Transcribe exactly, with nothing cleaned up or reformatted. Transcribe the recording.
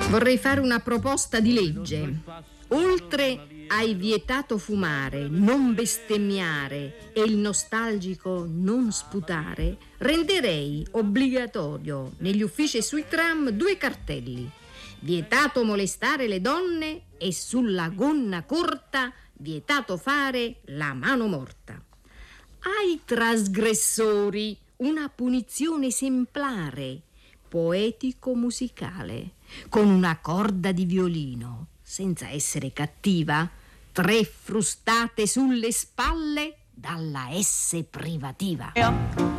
Vorrei fare una proposta di legge. Oltre ai vietato fumare, non bestemmiare e il nostalgico non sputare, renderei obbligatorio negli uffici e sui tram due cartelli: vietato molestare le donne e sulla gonna corta vietato fare la mano morta. Ai trasgressori una punizione esemplare, poetico-musicale, con una corda di violino, senza essere cattiva, tre frustate sulle spalle dalla S privativa.